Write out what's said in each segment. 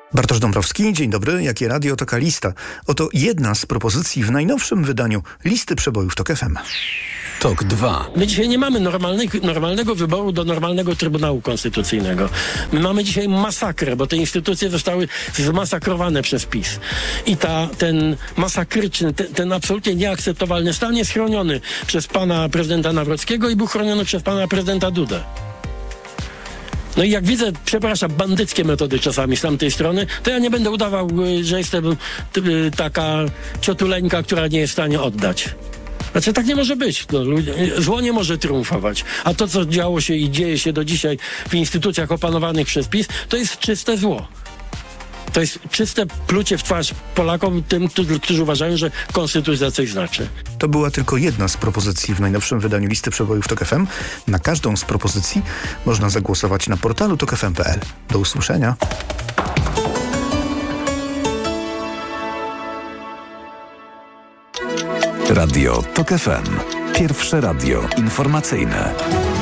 Bartosz Dąbrowski, dzień dobry. Jakie radio, taka lista. Oto jedna z propozycji w najnowszym wydaniu listy przebojów TOK FM. TOK 2. My dzisiaj nie mamy normalnego wyboru do normalnego Trybunału Konstytucyjnego. My mamy dzisiaj masakrę, bo te instytucje zostały zmasakrowane przez PiS. I ten masakryczny, ten absolutnie nieakceptowalny stan jest chroniony przez pana prezydenta Nawrockiego i był chroniony przez pana prezydenta Dudę. No i jak widzę, bandyckie metody czasami z tamtej strony, to ja nie będę udawał, że jestem taka ciotuleńka, która nie jest w stanie oddać. Znaczy tak nie może być. No, zło nie może triumfować. A to, co działo się i dzieje się do dzisiaj w instytucjach opanowanych przez PiS, to jest czyste zło. To jest czyste plucie w twarz Polakom, tym, którzy uważają, że konstytucja coś znaczy. To była tylko jedna z propozycji w najnowszym wydaniu listy przebojów TOK FM. Na każdą z propozycji można zagłosować na portalu tokfm.pl. Do usłyszenia. Radio TOK FM. Pierwsze radio informacyjne.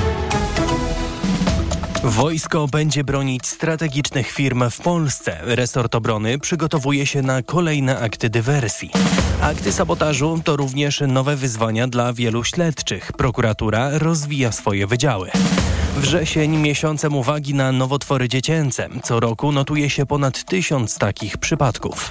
Wojsko będzie bronić strategicznych firm w Polsce. Resort obrony przygotowuje się na kolejne akty dywersji. Akty sabotażu to również nowe wyzwania dla wielu śledczych. Prokuratura rozwija swoje wydziały. Wrzesień miesiącem uwagi na nowotwory dziecięce. Co roku notuje się ponad 1000 takich przypadków.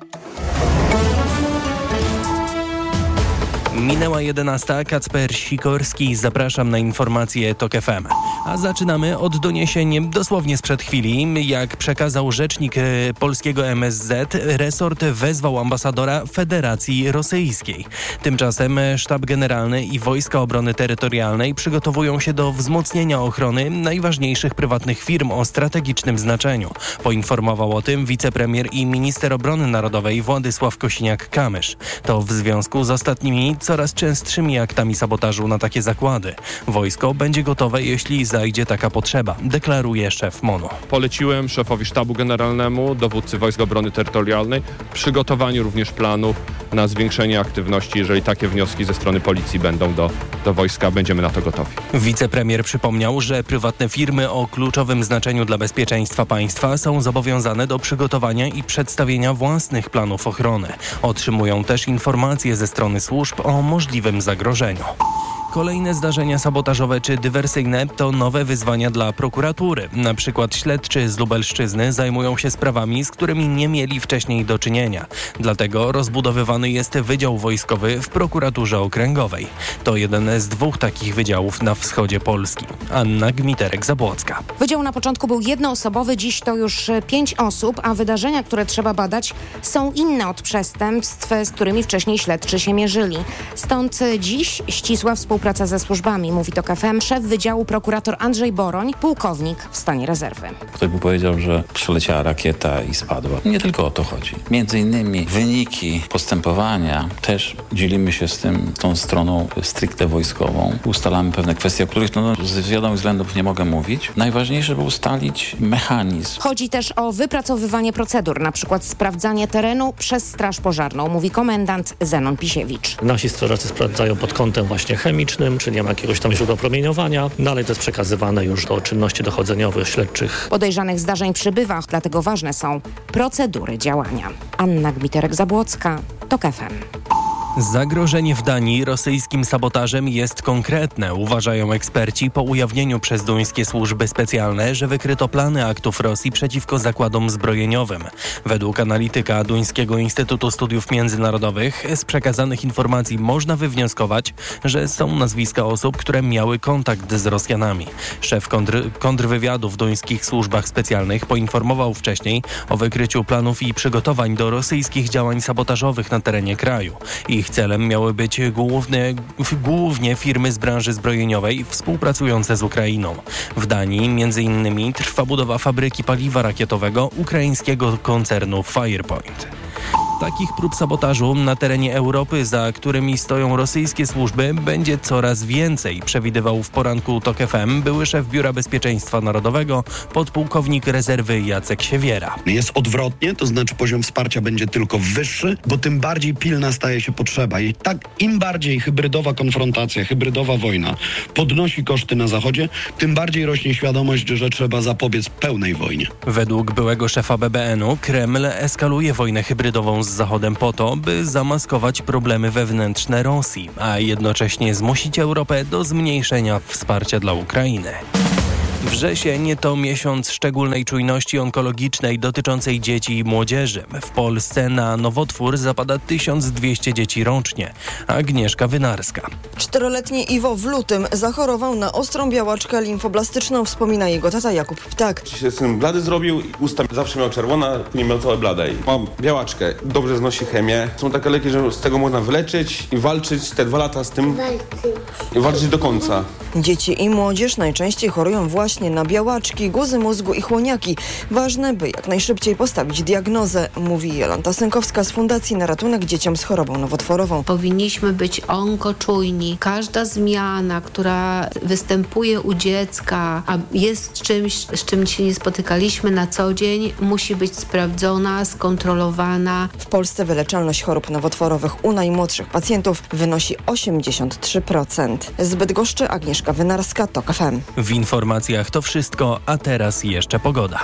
Minęła 11. Kacper Sikorski. Zapraszam na informacje TOK FM. A zaczynamy od doniesień dosłownie sprzed chwili. Jak przekazał rzecznik polskiego MSZ, resort wezwał ambasadora Federacji Rosyjskiej. Tymczasem Sztab Generalny i Wojska Obrony Terytorialnej przygotowują się do wzmocnienia ochrony najważniejszych prywatnych firm o strategicznym znaczeniu. Poinformował o tym wicepremier i minister obrony narodowej Władysław Kosiniak-Kamysz. To w związku z ostatnimi coraz częstszymi aktami sabotażu na takie zakłady. Wojsko będzie gotowe, jeśli zajdzie taka potrzeba, deklaruje szef MON-u. Poleciłem szefowi Sztabu Generalnemu, dowódcy Wojsk Obrony Terytorialnej, przygotowaniu również planów na zwiększenie aktywności. Jeżeli takie wnioski ze strony policji będą do wojska, będziemy na to gotowi. Wicepremier przypomniał, że prywatne firmy o kluczowym znaczeniu dla bezpieczeństwa państwa są zobowiązane do przygotowania i przedstawienia własnych planów ochrony. Otrzymują też informacje ze strony służb o możliwym zagrożeniu. Kolejne zdarzenia sabotażowe czy dywersyjne to nowe wyzwania dla prokuratury. Na przykład śledczy z Lubelszczyzny zajmują się sprawami, z którymi nie mieli wcześniej do czynienia. Dlatego rozbudowywany jest Wydział Wojskowy w Prokuraturze Okręgowej. To jeden z 2 takich wydziałów na wschodzie Polski. Anna Gmiterek-Zabłocka. Wydział na początku był jednoosobowy, dziś to już 5 osób, a wydarzenia, które trzeba badać, są inne od przestępstw, z którymi wcześniej śledczy się mierzyli. Stąd dziś ścisła współpraca ze służbami, mówi TOK FM szef Wydziału prokurator Andrzej Boroń, pułkownik w stanie rezerwy. Ktoś by powiedział, że przyleciała rakieta i spadła. Nie tylko o to chodzi. Między innymi wyniki postępowania też dzielimy się z tą stroną stricte wojskową. Ustalamy pewne kwestie, o których z wiadomych względów nie mogę mówić. Najważniejsze, by ustalić mechanizm. Chodzi też o wypracowywanie procedur, na przykład sprawdzanie terenu przez Straż Pożarną, mówi komendant Zenon Pisiewicz. Nasi strażacy sprawdzają pod kątem właśnie chemicznym, czy nie ma jakiegoś tam źródła promieniowania. Dalej to jest przekazywane już do czynności dochodzeniowych, śledczych. Podejrzanych zdarzeń przybywa, dlatego ważne są procedury działania. Anna Gmiterek-Zabłocka, TOK FM. Zagrożenie w Danii rosyjskim sabotażem jest konkretne, uważają eksperci po ujawnieniu przez duńskie służby specjalne, że wykryto plany aktów Rosji przeciwko zakładom zbrojeniowym. Według analityka Duńskiego Instytutu Studiów Międzynarodowych z przekazanych informacji można wywnioskować, że są nazwiska osób, które miały kontakt z Rosjanami. Szef kontrwywiadu w duńskich służbach specjalnych poinformował wcześniej o wykryciu planów i przygotowań do rosyjskich działań sabotażowych na terenie kraju. Ich celem miały być głównie firmy z branży zbrojeniowej współpracujące z Ukrainą. W Danii m.in. trwa budowa fabryki paliwa rakietowego ukraińskiego koncernu Firepoint. Takich prób sabotażu na terenie Europy, za którymi stoją rosyjskie służby, będzie coraz więcej, przewidywał w poranku TOK FM były szef Biura Bezpieczeństwa Narodowego, podpułkownik rezerwy Jacek Siewiera. Jest odwrotnie, to znaczy poziom wsparcia będzie tylko wyższy, bo tym bardziej pilna staje się potrzeba. I tak im bardziej hybrydowa konfrontacja, hybrydowa wojna podnosi koszty na Zachodzie, tym bardziej rośnie świadomość, że trzeba zapobiec pełnej wojnie. Według byłego szefa BBN-u Kreml eskaluje wojnę hybrydową z Zachodem po to, by zamaskować problemy wewnętrzne Rosji, a jednocześnie zmusić Europę do zmniejszenia wsparcia dla Ukrainy. Wrzesień to miesiąc szczególnej czujności onkologicznej dotyczącej dzieci i młodzieży. W Polsce na nowotwór zapada 1200 dzieci rocznie. Agnieszka Wynarska. 4-letni Iwo w lutym zachorował na ostrą białaczkę limfoblastyczną, wspomina jego tata Jakub Ptak. Się syn blady zrobił, usta zawsze miał czerwona, nie miał całe blade. Mam białaczkę, dobrze znosi chemię. Są takie leki, że z tego można wyleczyć i walczyć te 2 lata z tym. I walczyć do końca. Dzieci i młodzież najczęściej chorują właśnie na białaczki, guzy mózgu i chłoniaki. Ważne, by jak najszybciej postawić diagnozę, mówi Jolanta Sękowska z Fundacji na Ratunek Dzieciom z Chorobą Nowotworową. Powinniśmy być onkoczujni. Każda zmiana, która występuje u dziecka, a jest czymś, z czym się nie spotykaliśmy na co dzień, musi być sprawdzona, skontrolowana. W Polsce wyleczalność chorób nowotworowych u najmłodszych pacjentów wynosi 83%. Z Bydgoszczy Agnieszka Wynarska, TOK FM. W informacjach to wszystko, a teraz jeszcze pogoda.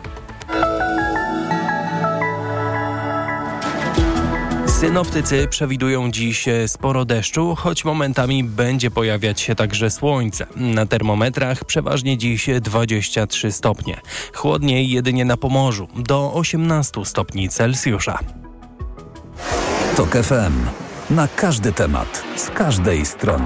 Synoptycy przewidują dziś sporo deszczu, choć momentami będzie pojawiać się także słońce. Na termometrach przeważnie dziś 23 stopnie. Chłodniej jedynie na Pomorzu, do 18 stopni Celsjusza. TOK FM. Na każdy temat, z każdej strony.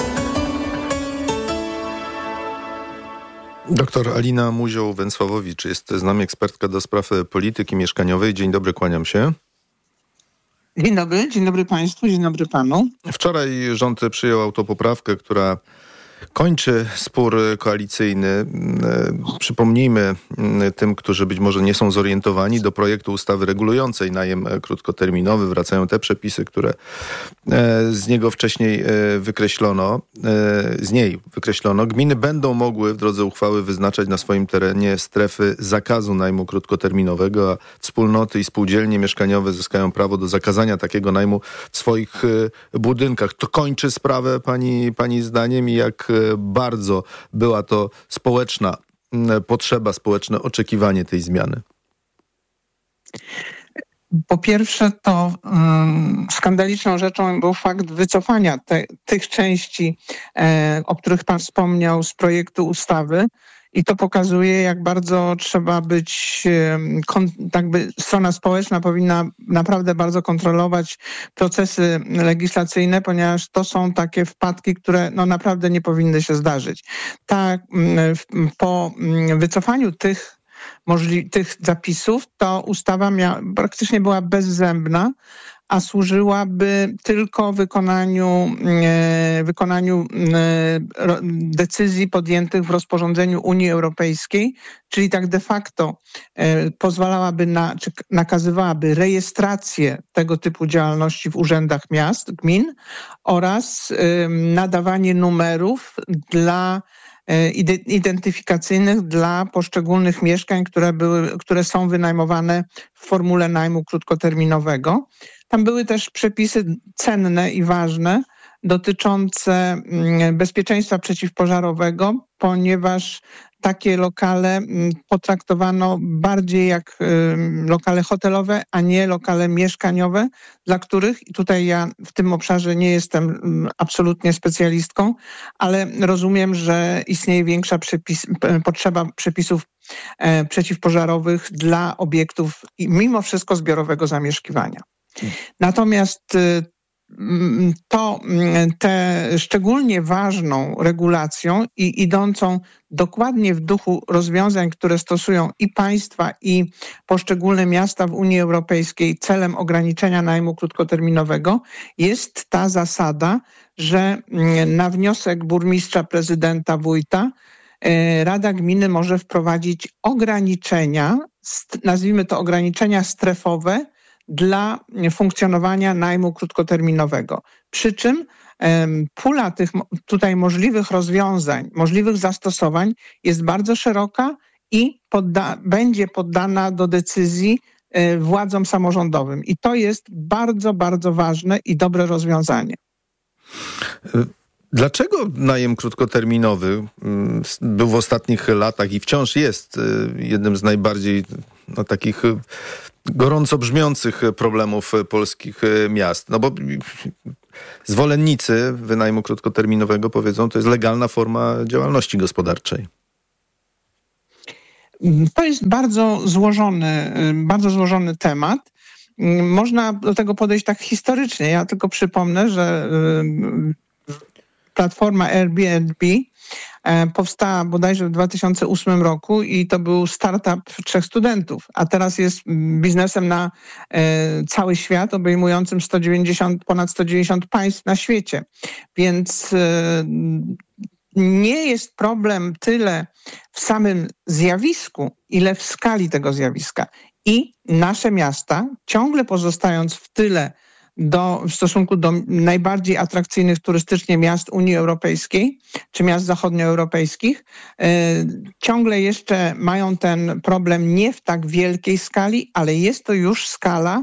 Doktor Alina Muzioł-Węsławowicz jest z nami, ekspertka do spraw polityki mieszkaniowej. Dzień dobry, kłaniam się. Dzień dobry Państwu, dzień dobry Panu. Wczoraj rząd przyjął autopoprawkę, która kończy spór koalicyjny. Przypomnijmy tym, którzy być może nie są zorientowani, do projektu ustawy regulującej najem krótkoterminowy wracają te przepisy, które z niego wcześniej wykreślono. Z niej wykreślono. Gminy będą mogły w drodze uchwały wyznaczać na swoim terenie strefy zakazu najmu krótkoterminowego, a wspólnoty i spółdzielnie mieszkaniowe zyskają prawo do zakazania takiego najmu w swoich budynkach. To kończy sprawę pani zdaniem i jak bardzo była to społeczna potrzeba, społeczne oczekiwanie tej zmiany? Po pierwsze, to skandaliczną rzeczą był fakt wycofania tych części, o których Pan wspomniał, z projektu ustawy. I to pokazuje, jak bardzo trzeba być, strona społeczna powinna naprawdę bardzo kontrolować procesy legislacyjne, ponieważ to są takie wpadki, które naprawdę nie powinny się zdarzyć. Po wycofaniu tych zapisów, to ustawa praktycznie była bezzębna, a służyłaby tylko wykonaniu decyzji podjętych w rozporządzeniu Unii Europejskiej, czyli tak de facto pozwalałaby czy nakazywałaby rejestrację tego typu działalności w urzędach miast, gmin oraz nadawanie numerów identyfikacyjnych dla poszczególnych mieszkań, które są wynajmowane w formule najmu krótkoterminowego. Tam były też przepisy cenne i ważne dotyczące bezpieczeństwa przeciwpożarowego, ponieważ takie lokale potraktowano bardziej jak lokale hotelowe, a nie lokale mieszkaniowe, dla których, i tutaj ja w tym obszarze nie jestem absolutnie specjalistką, ale rozumiem, że istnieje większa potrzeba przepisów przeciwpożarowych dla obiektów mimo wszystko zbiorowego zamieszkiwania. Natomiast tę szczególnie ważną regulacją i idącą dokładnie w duchu rozwiązań, które stosują i państwa, i poszczególne miasta w Unii Europejskiej celem ograniczenia najmu krótkoterminowego jest ta zasada, że na wniosek burmistrza, prezydenta, wójta Rada Gminy może wprowadzić ograniczenia, nazwijmy to ograniczenia strefowe, dla funkcjonowania najmu krótkoterminowego. Przy czym pula tych tutaj możliwych rozwiązań, możliwych zastosowań jest bardzo szeroka i będzie poddana do decyzji władzom samorządowym. I to jest bardzo, bardzo ważne i dobre rozwiązanie. Dlaczego najem krótkoterminowy był w ostatnich latach i wciąż jest jednym z najbardziej takich gorąco brzmiących problemów polskich miast? No bo zwolennicy wynajmu krótkoterminowego powiedzą, to jest legalna forma działalności gospodarczej. To jest bardzo złożony temat. Można do tego podejść tak historycznie. Ja tylko przypomnę, że platforma Airbnb powstała bodajże w 2008 roku i to był startup 3 studentów, a teraz jest biznesem na cały świat, obejmującym ponad 190 państw na świecie. Więc nie jest problem tyle w samym zjawisku, ile w skali tego zjawiska. I nasze miasta, ciągle pozostając w tyle w stosunku do najbardziej atrakcyjnych turystycznie miast Unii Europejskiej czy miast zachodnioeuropejskich, ciągle jeszcze mają ten problem nie w tak wielkiej skali, ale jest to już skala,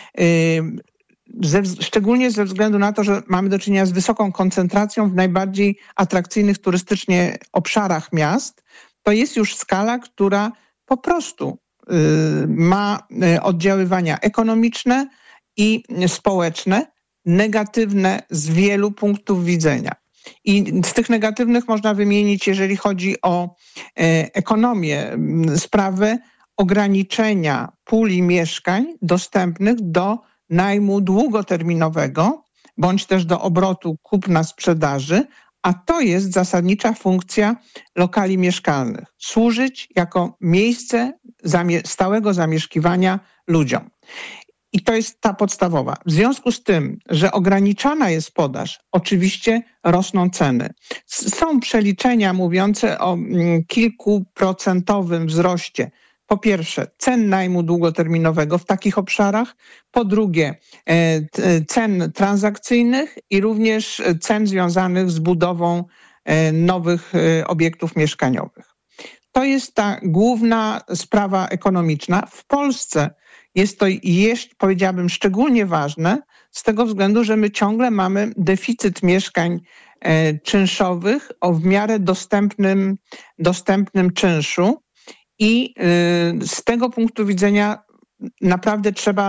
szczególnie ze względu na to, że mamy do czynienia z wysoką koncentracją w najbardziej atrakcyjnych turystycznie obszarach miast. To jest już skala, która po prostu ma oddziaływania ekonomiczne i społeczne, negatywne z wielu punktów widzenia. I z tych negatywnych można wymienić, jeżeli chodzi o ekonomię, sprawę ograniczenia puli mieszkań dostępnych do najmu długoterminowego, bądź też do obrotu kupna-sprzedaży, a to jest zasadnicza funkcja lokali mieszkalnych. Służyć jako miejsce stałego zamieszkiwania ludziom. I to jest ta podstawowa. W związku z tym, że ograniczana jest podaż, oczywiście rosną ceny. Są przeliczenia mówiące o kilkuprocentowym wzroście. Po pierwsze, cen najmu długoterminowego w takich obszarach. Po drugie, cen transakcyjnych i również cen związanych z budową nowych obiektów mieszkaniowych. To jest ta główna sprawa ekonomiczna. W Polsce jest to, powiedziałabym, szczególnie ważne z tego względu, że my ciągle mamy deficyt mieszkań czynszowych o w miarę dostępnym czynszu i z tego punktu widzenia naprawdę trzeba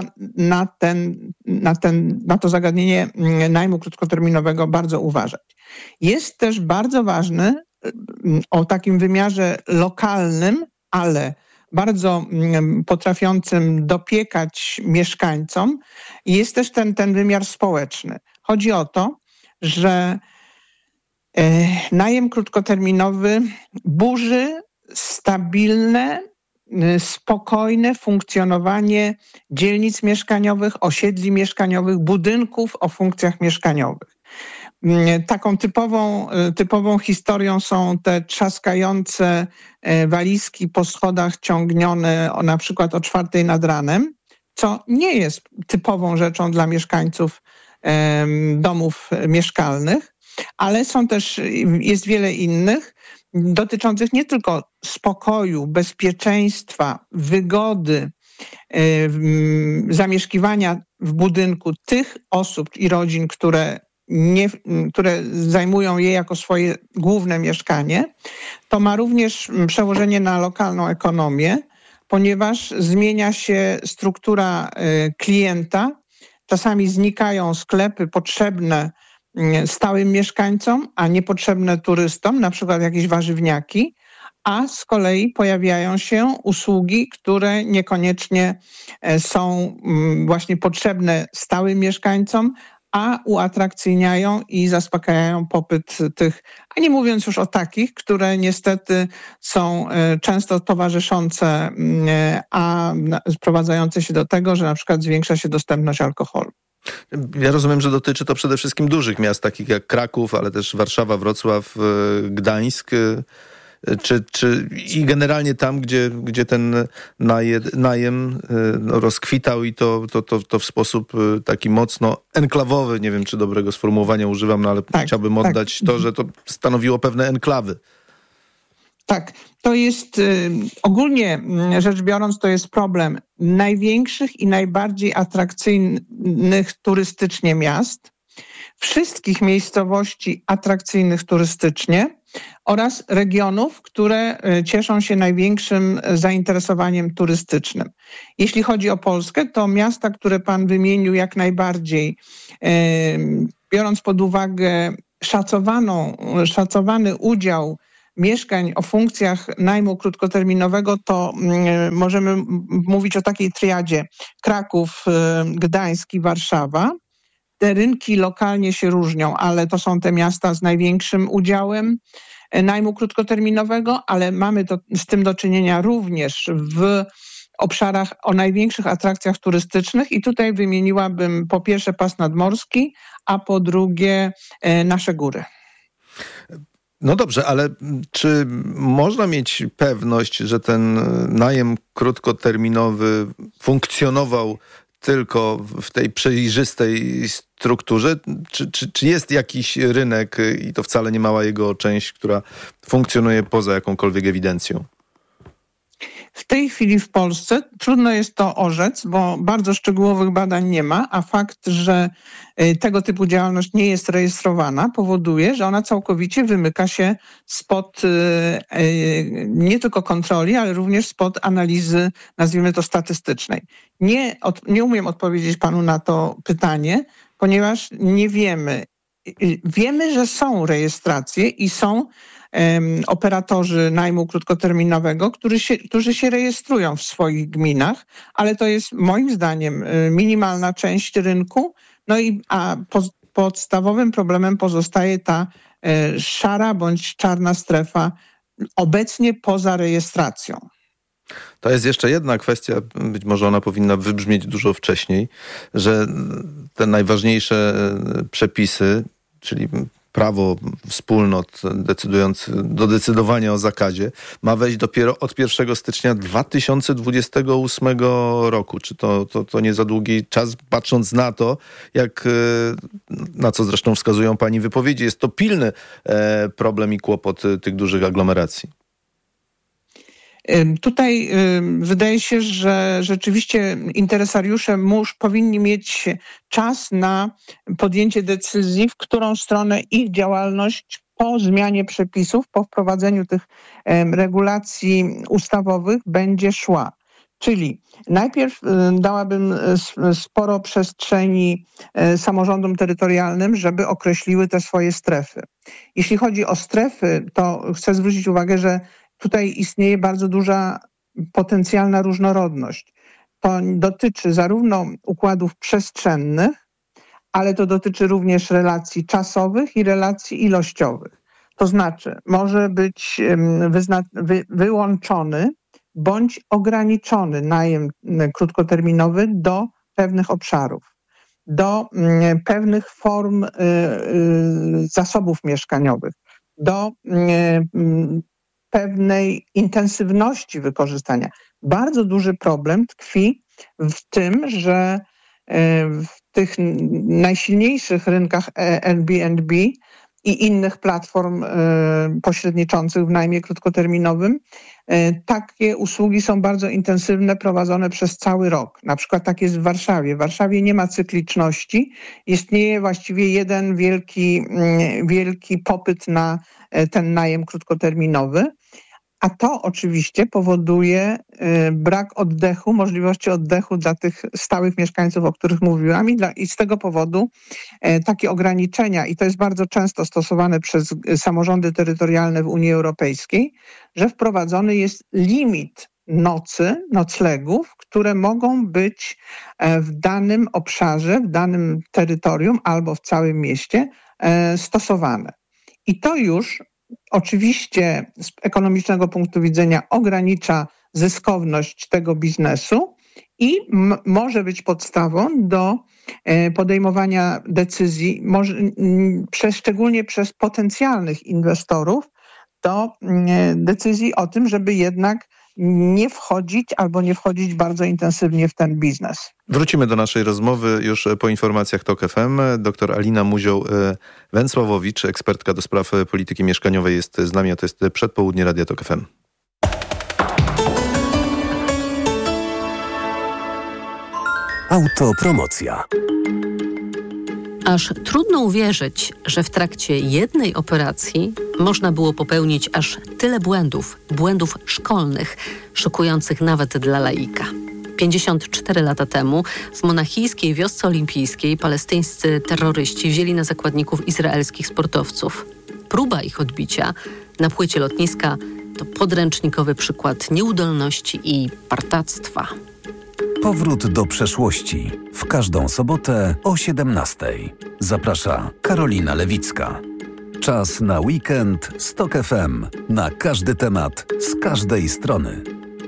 na to zagadnienie najmu krótkoterminowego bardzo uważać. Jest też bardzo ważny o takim wymiarze lokalnym, ale bardzo potrafiącym dopiekać mieszkańcom, jest też ten wymiar społeczny. Chodzi o to, że najem krótkoterminowy burzy stabilne, spokojne funkcjonowanie dzielnic mieszkaniowych, osiedli mieszkaniowych, budynków o funkcjach mieszkaniowych. Taką typową historią są te trzaskające walizki po schodach ciągnione na przykład o 4:00 nad ranem, co nie jest typową rzeczą dla mieszkańców domów mieszkalnych, ale jest wiele innych dotyczących nie tylko spokoju, bezpieczeństwa, wygody, zamieszkiwania w budynku tych osób i rodzin, które zajmują je jako swoje główne mieszkanie, to ma również przełożenie na lokalną ekonomię, ponieważ zmienia się struktura klienta. Czasami znikają sklepy potrzebne stałym mieszkańcom, a niepotrzebne turystom, na przykład jakieś warzywniaki, a z kolei pojawiają się usługi, które niekoniecznie są właśnie potrzebne stałym mieszkańcom, a uatrakcyjniają i zaspokajają popyt tych, a nie mówiąc już o takich, które niestety są często towarzyszące, a sprowadzające się do tego, że na przykład zwiększa się dostępność alkoholu. Ja rozumiem, że dotyczy to przede wszystkim dużych miast, takich jak Kraków, ale też Warszawa, Wrocław, Gdańsk. I generalnie tam, gdzie ten najem rozkwitał i to w sposób taki mocno enklawowy, nie wiem, czy dobrego sformułowania używam, no ale chciałbym oddać to, że to stanowiło pewne enklawy. Tak, to jest ogólnie rzecz biorąc, to jest problem największych i najbardziej atrakcyjnych turystycznie miast, wszystkich miejscowości atrakcyjnych turystycznie oraz regionów, które cieszą się największym zainteresowaniem turystycznym. Jeśli chodzi o Polskę, to miasta, które pan wymienił jak najbardziej, biorąc pod uwagę szacowany udział mieszkań o funkcjach najmu krótkoterminowego, to możemy mówić o takiej triadzie Kraków, Gdańsk i Warszawa. Te rynki lokalnie się różnią, ale to są te miasta z największym udziałem najmu krótkoterminowego, ale mamy z tym do czynienia również w obszarach o największych atrakcjach turystycznych i tutaj wymieniłabym po pierwsze pas nadmorski, a po drugie nasze góry. No dobrze, ale czy można mieć pewność, że ten najem krótkoterminowy funkcjonował tylko w tej przejrzystej strukturze? Czy jest jakiś rynek, i to wcale nie mała jego część, która funkcjonuje poza jakąkolwiek ewidencją? W tej chwili w Polsce trudno jest to orzec, bo bardzo szczegółowych badań nie ma, a fakt, że tego typu działalność nie jest rejestrowana, powoduje, że ona całkowicie wymyka się spod nie tylko kontroli, ale również spod analizy, nazwijmy to statystycznej. Nie umiem odpowiedzieć panu na to pytanie, ponieważ nie wiemy. Wiemy, że są rejestracje i są operatorzy najmu krótkoterminowego, którzy się rejestrują w swoich gminach, ale to jest moim zdaniem minimalna część rynku. A podstawowym problemem pozostaje ta szara bądź czarna strefa obecnie poza rejestracją. To jest jeszcze jedna kwestia, być może ona powinna wybrzmieć dużo wcześniej, że te najważniejsze przepisy, czyli prawo wspólnot do decydowania o zakazie ma wejść dopiero od 1 stycznia 2028 roku. Czy to nie za długi czas, patrząc na to, na co zresztą wskazują pani wypowiedzi, jest to pilny problem i kłopot tych dużych aglomeracji? Tutaj wydaje się, że rzeczywiście interesariusze powinni mieć czas na podjęcie decyzji, w którą stronę ich działalność po zmianie przepisów, po wprowadzeniu tych regulacji ustawowych będzie szła. Czyli najpierw dałabym sporo przestrzeni samorządom terytorialnym, żeby określiły te swoje strefy. Jeśli chodzi o strefy, to chcę zwrócić uwagę, że tutaj istnieje bardzo duża potencjalna różnorodność. To dotyczy zarówno układów przestrzennych, ale to dotyczy również relacji czasowych i relacji ilościowych. To znaczy może być wyłączony bądź ograniczony najem krótkoterminowy do pewnych obszarów, do pewnych form zasobów mieszkaniowych, do pewnej intensywności wykorzystania. Bardzo duży problem tkwi w tym, że w tych najsilniejszych rynkach Airbnb i innych platform pośredniczących w najmie krótkoterminowym takie usługi są bardzo intensywne, prowadzone przez cały rok. Na przykład tak jest w Warszawie. W Warszawie nie ma cykliczności. Istnieje właściwie jeden wielki popyt na ten najem krótkoterminowy. A to oczywiście powoduje brak oddechu, możliwości oddechu dla tych stałych mieszkańców, o których mówiłam i z tego powodu takie ograniczenia, i to jest bardzo często stosowane przez samorządy terytorialne w Unii Europejskiej, że wprowadzony jest limit noclegów, które mogą być w danym obszarze, w danym terytorium albo w całym mieście stosowane. I to już oczywiście z ekonomicznego punktu widzenia ogranicza zyskowność tego biznesu i może być podstawą do podejmowania decyzji, szczególnie przez potencjalnych inwestorów, do decyzji o tym, żeby jednak nie wchodzić albo nie wchodzić bardzo intensywnie w ten biznes. Wrócimy do naszej rozmowy już po informacjach TOK FM. Dr Alina Muzioł-Węsławowicz, ekspertka do spraw polityki mieszkaniowej, jest z nami, a to jest Przedpołudnie Radia TOK FM. Autopromocja. Aż trudno uwierzyć, że w trakcie jednej operacji można było popełnić aż tyle błędów szkolnych, szokujących nawet dla laika. 54 lata temu w monachijskiej wiosce olimpijskiej palestyńscy terroryści wzięli na zakładników izraelskich sportowców. Próba ich odbicia na płycie lotniska to podręcznikowy przykład nieudolności i partactwa. Powrót do przeszłości. W każdą sobotę o 17:00. Zaprasza Karolina Lewicka. Czas na weekend z TOK FM. Na każdy temat, z każdej strony.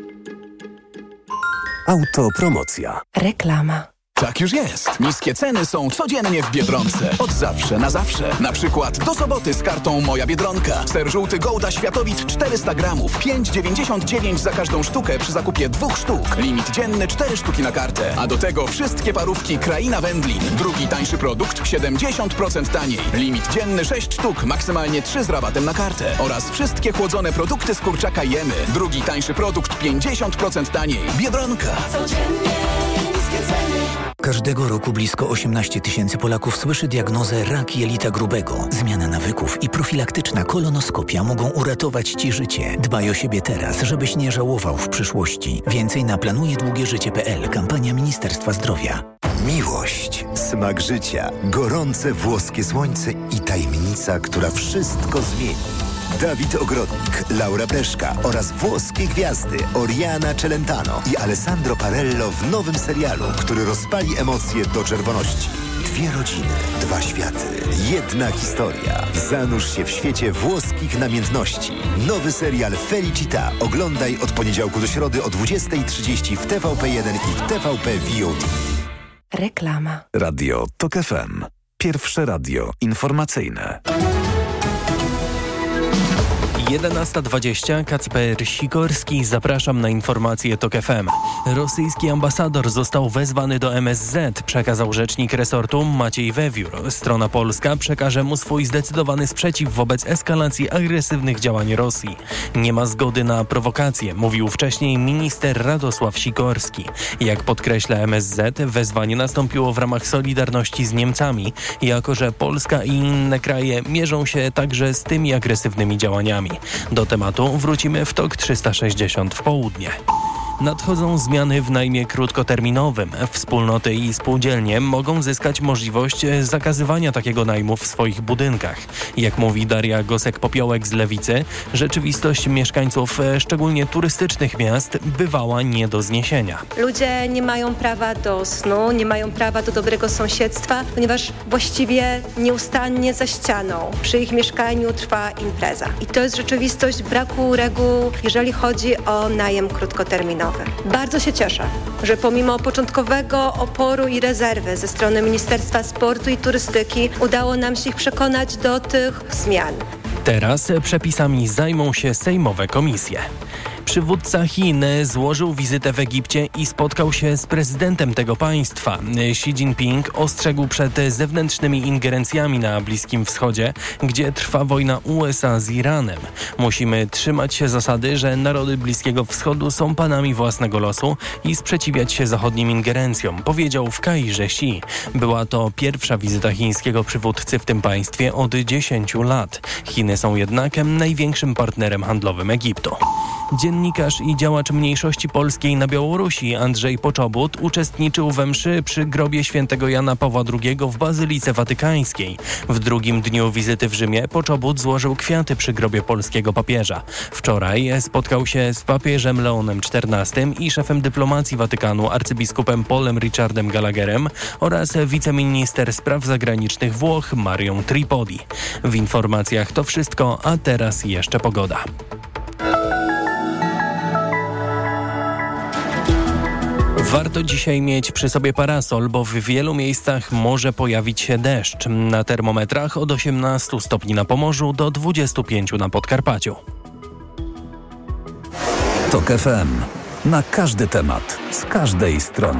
Autopromocja. Reklama. Tak już jest. Niskie ceny są codziennie w Biedronce. Od zawsze na zawsze. Na przykład do soboty z kartą Moja Biedronka. Ser żółty Gouda Światowicz 400 gramów. 5,99 za każdą sztukę przy zakupie 2 sztuk. Limit dzienny 4 sztuki na kartę. A do tego wszystkie parówki Kraina Wędlin. Drugi tańszy produkt 70% taniej. Limit dzienny 6 sztuk. Maksymalnie 3 z rabatem na kartę. Oraz wszystkie chłodzone produkty z kurczaka Jemy. Drugi tańszy produkt 50% taniej. Biedronka. Codziennie niskie ceny. Każdego roku blisko 18 000 Polaków słyszy diagnozę rak jelita grubego. Zmiana nawyków i profilaktyczna kolonoskopia mogą uratować Ci życie. Dbaj o siebie teraz, żebyś nie żałował w przyszłości. Więcej na planujedługieżycie.pl. Kampania Ministerstwa Zdrowia. Miłość, smak życia, gorące włoskie słońce i tajemnica, która wszystko zmieni. Dawid Ogrodnik, Laura Breszka oraz włoskie gwiazdy Oriana Celentano i Alessandro Parello w nowym serialu, który rozpali emocje do czerwoności. 2 rodziny, 2 światy, 1 historia. Zanurz się w świecie włoskich namiętności. Nowy serial Felicita oglądaj od poniedziałku do środy o 20:30 w TVP1 i w TVP VOD. Reklama. Radio TOK FM. Pierwsze radio informacyjne. 11:20. Kacper Sikorski, zapraszam na informacje TOK FM. Rosyjski ambasador został wezwany do MSZ, przekazał rzecznik resortu Maciej Wewiór. Strona polska przekaże mu swój zdecydowany sprzeciw wobec eskalacji agresywnych działań Rosji. Nie ma zgody na prowokacje, mówił wcześniej minister Radosław Sikorski. Jak podkreśla MSZ, wezwanie nastąpiło w ramach solidarności z Niemcami, jako że Polska i inne kraje mierzą się także z tymi agresywnymi działaniami. Do tematu wrócimy w TOK 360 w południe. Nadchodzą zmiany w najmie krótkoterminowym. Wspólnoty i spółdzielnie mogą zyskać możliwość zakazywania takiego najmu w swoich budynkach. Jak mówi Daria Gosek-Popiołek z Lewicy, rzeczywistość mieszkańców szczególnie turystycznych miast bywała nie do zniesienia. Ludzie nie mają prawa do snu, nie mają prawa do dobrego sąsiedztwa, ponieważ właściwie nieustannie za ścianą przy ich mieszkaniu trwa impreza. I to jest rzeczywistość braku reguł, jeżeli chodzi o najem krótkoterminowy. Bardzo się cieszę, że pomimo początkowego oporu i rezerwy ze strony Ministerstwa Sportu i Turystyki udało nam się ich przekonać do tych zmian. Teraz przepisami zajmą się sejmowe komisje. Przywódca Chin złożył wizytę w Egipcie i spotkał się z prezydentem tego państwa. Xi Jinping ostrzegł przed zewnętrznymi ingerencjami na Bliskim Wschodzie, gdzie trwa wojna USA z Iranem. Musimy trzymać się zasady, że narody Bliskiego Wschodu są panami własnego losu i sprzeciwiać się zachodnim ingerencjom, powiedział w Kairze Xi. Była to pierwsza wizyta chińskiego przywódcy w tym państwie od 10 lat. Chiny są jednak największym partnerem handlowym Egiptu. Dziennikarz i działacz mniejszości polskiej na Białorusi Andrzej Poczobut uczestniczył we mszy przy grobie świętego Jana Pawła II w Bazylice Watykańskiej. W drugim dniu wizyty w Rzymie Poczobut złożył kwiaty przy grobie polskiego papieża. Wczoraj spotkał się z papieżem Leonem XIV i szefem dyplomacji Watykanu arcybiskupem Paulem Richardem Gallagherem oraz wiceminister spraw zagranicznych Włoch Marią Tripodi. W informacjach to wszystko, a teraz jeszcze pogoda. Warto dzisiaj mieć przy sobie parasol, bo w wielu miejscach może pojawić się deszcz. Na termometrach od 18 stopni na Pomorzu do 25 na Podkarpaciu. TOK FM. Na każdy temat, z każdej strony.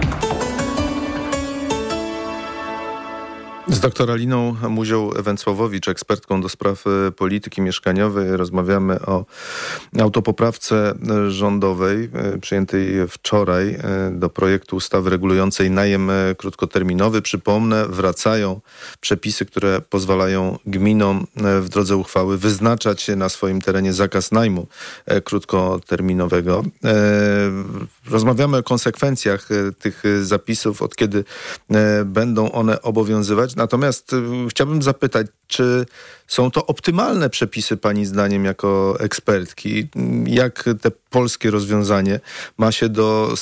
Z dr Aliną Muzią-Węcławowicz, ekspertką do spraw polityki mieszkaniowej, rozmawiamy o autopoprawce rządowej przyjętej wczoraj do projektu ustawy regulującej najem krótkoterminowy. Przypomnę, wracają przepisy, które pozwalają gminom w drodze uchwały wyznaczać na swoim terenie zakaz najmu krótkoterminowego. Rozmawiamy o konsekwencjach tych zapisów, od kiedy będą one obowiązywać. Natomiast chciałbym zapytać, czy są to optymalne przepisy pani zdaniem jako ekspertki? Jak te polskie rozwiązanie ma się do